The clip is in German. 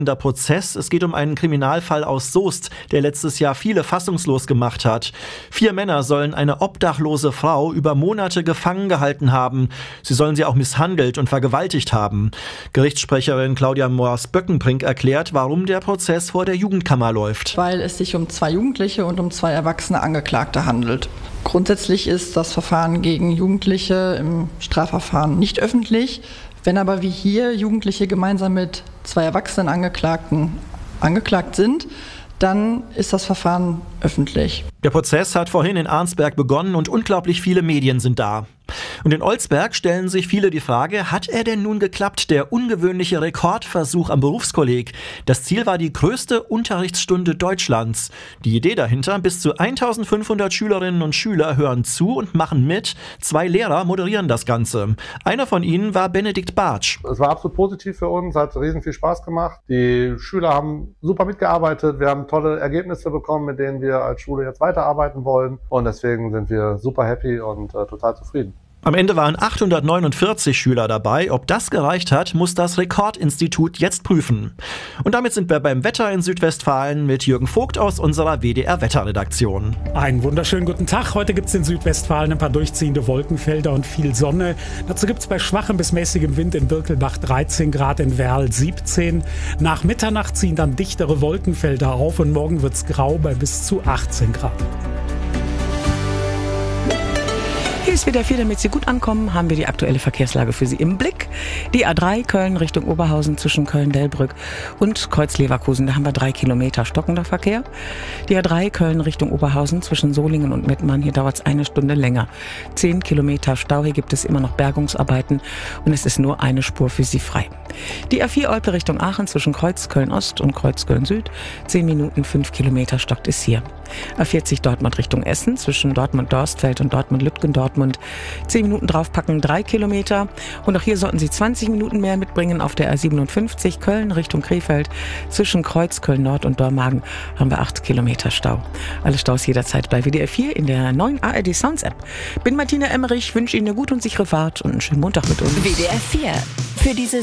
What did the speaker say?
Der Prozess. Es geht um einen Kriminalfall aus Soest, der letztes Jahr viele fassungslos gemacht hat. 4 Männer sollen eine obdachlose Frau über Monate gefangen gehalten haben. Sie sollen sie auch misshandelt und vergewaltigt haben. Gerichtssprecherin Claudia Moers-Böckenbrink erklärt, warum der Prozess vor der Jugendkammer läuft. Weil es sich um 2 Jugendliche und um 2 erwachsene Angeklagte handelt. Grundsätzlich ist das Verfahren gegen Jugendliche im Strafverfahren nicht öffentlich. Wenn aber wie hier Jugendliche gemeinsam mit 2 erwachsenen Angeklagten angeklagt sind, dann ist das Verfahren öffentlich. Der Prozess hat vorhin in Arnsberg begonnen und unglaublich viele Medien sind da. Und in Olsberg stellen sich viele die Frage, hat er denn nun geklappt, der ungewöhnliche Rekordversuch am Berufskolleg? Das Ziel war die größte Unterrichtsstunde Deutschlands. Die Idee dahinter, bis zu 1500 Schülerinnen und Schüler hören zu und machen mit. 2 Lehrer moderieren das Ganze. Einer von ihnen war Benedikt Bartsch. Es war absolut positiv für uns, hat riesen viel Spaß gemacht. Die Schüler haben super mitgearbeitet, wir haben tolle Ergebnisse bekommen, mit denen wir als Schule jetzt weiterarbeiten wollen. Und deswegen sind wir super happy und total zufrieden. Am Ende waren 849 Schüler dabei. Ob das gereicht hat, muss das Rekordinstitut jetzt prüfen. Und damit sind wir beim Wetter in Südwestfalen mit Jürgen Vogt aus unserer WDR-Wetterredaktion. Einen wunderschönen guten Tag. Heute gibt es in Südwestfalen ein paar durchziehende Wolkenfelder und viel Sonne. Dazu gibt es bei schwachem bis mäßigem Wind in Birkelbach 13 Grad, in Werl 17. Nach Mitternacht ziehen dann dichtere Wolkenfelder auf und morgen wird es grau bei bis zu 18 Grad. Hier ist WDR 4, damit Sie gut ankommen, haben wir die aktuelle Verkehrslage für Sie im Blick. Die A3 Köln Richtung Oberhausen zwischen Köln-Delbrück und Kreuz-Leverkusen, da haben wir 3 Kilometer stockender Verkehr. Die A3 Köln Richtung Oberhausen zwischen Solingen und Mettmann, hier dauert es 1 Stunde länger. 10 Kilometer Stau, hier gibt es immer noch Bergungsarbeiten und es ist nur eine Spur für Sie frei. Die A4 Olpe Richtung Aachen zwischen Kreuz Köln-Ost und Kreuz Köln-Süd, 10 Minuten, 5 Kilometer stockt es hier. A40 Dortmund Richtung Essen zwischen Dortmund-Dorstfeld und Dortmund-Lütgendortmund, 10 Minuten draufpacken, 3 Kilometer. Und auch hier sollten Sie 20 Minuten mehr mitbringen. Auf der A57 Köln Richtung Krefeld zwischen Kreuz Köln-Nord und Dormagen haben wir 8 Kilometer Stau. Alle Staus jederzeit bei WDR 4 in der neuen ARD Sounds App. Bin Martina Emmerich, wünsche Ihnen eine gute und sichere Fahrt und einen schönen Montag mit uns. WDR 4 für diese